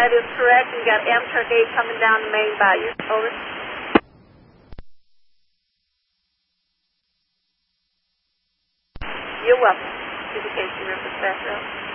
That is correct. You got Amtrak 8 coming down the main bayou. Over. You're welcome to the Casey River Express Road.